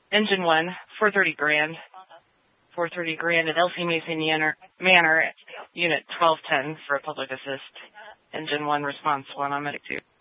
Engine 1, 430 Grand. 430 Grand at LC Mason Manor, Unit 1210 for a public assist. Engine 1, response 1 on Medic 2.